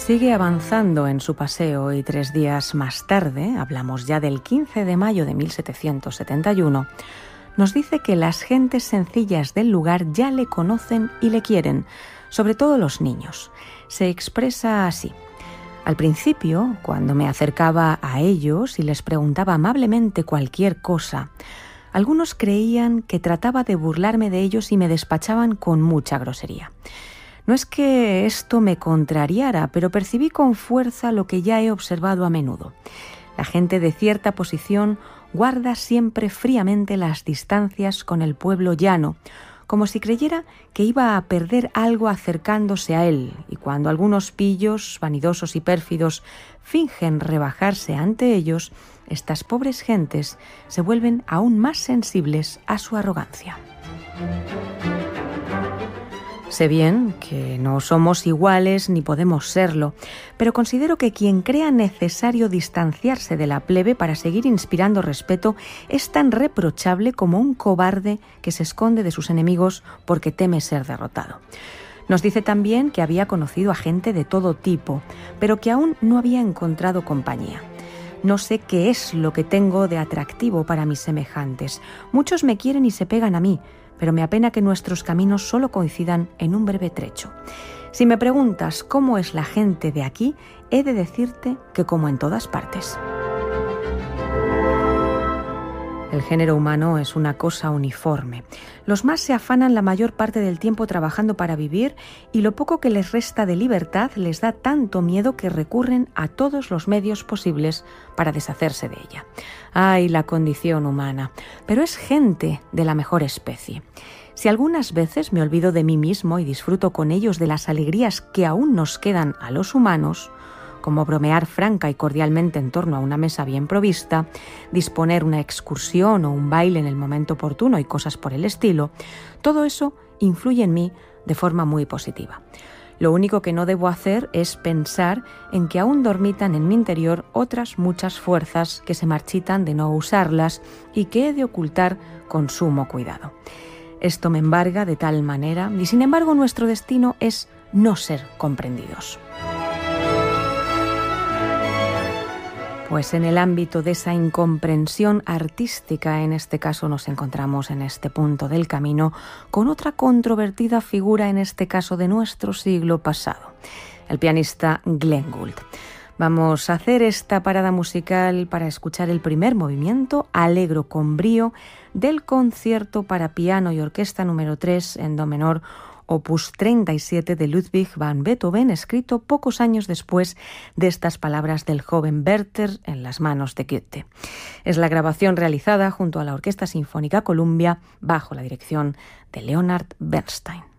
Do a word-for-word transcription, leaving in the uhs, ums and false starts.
Sigue avanzando en su paseo y tres días más tarde, hablamos ya del quince de mayo de mil setecientos setenta y uno, nos dice que las gentes sencillas del lugar ya le conocen y le quieren, sobre todo los niños. Se expresa así: al principio, cuando me acercaba a ellos y les preguntaba amablemente cualquier cosa, algunos creían que trataba de burlarme de ellos y me despachaban con mucha grosería. No es que esto me contrariara, pero percibí con fuerza lo que ya he observado a menudo. La gente de cierta posición guarda siempre fríamente las distancias con el pueblo llano, como si creyera que iba a perder algo acercándose a él, y cuando algunos pillos, vanidosos y pérfidos, fingen rebajarse ante ellos, estas pobres gentes se vuelven aún más sensibles a su arrogancia. Sé bien que no somos iguales ni podemos serlo, pero considero que quien crea necesario distanciarse de la plebe para seguir inspirando respeto es tan reprochable como un cobarde que se esconde de sus enemigos porque teme ser derrotado. Nos dice también que había conocido a gente de todo tipo, pero que aún no había encontrado compañía. No sé qué es lo que tengo de atractivo para mis semejantes. Muchos me quieren y se pegan a mí, pero me apena que nuestros caminos solo coincidan en un breve trecho. Si me preguntas cómo es la gente de aquí, he de decirte que como en todas partes. El género humano es una cosa uniforme. Los más se afanan la mayor parte del tiempo trabajando para vivir y lo poco que les resta de libertad les da tanto miedo que recurren a todos los medios posibles para deshacerse de ella. ¡Ay, la condición humana! Pero es gente de la mejor especie. Si algunas veces me olvido de mí mismo y disfruto con ellos de las alegrías que aún nos quedan a los humanos, como bromear franca y cordialmente en torno a una mesa bien provista, disponer una excursión o un baile en el momento oportuno y cosas por el estilo, todo eso influye en mí de forma muy positiva. Lo único que no debo hacer es pensar en que aún dormitan en mi interior otras muchas fuerzas que se marchitan de no usarlas y que he de ocultar con sumo cuidado. Esto me embarga de tal manera y sin embargo nuestro destino es no ser comprendidos. Pues en el ámbito de esa incomprensión artística, en este caso nos encontramos en este punto del camino con otra controvertida figura, en este caso de nuestro siglo pasado, el pianista Glenn Gould. Vamos a hacer esta parada musical para escuchar el primer movimiento, Allegro con brío, del concierto para piano y orquesta número tres en do menor, opus treinta y siete de Ludwig van Beethoven, escrito pocos años después de estas palabras del joven Werther en las manos de Goethe. Es la grabación realizada junto a la Orquesta Sinfónica Columbia bajo la dirección de Leonard Bernstein.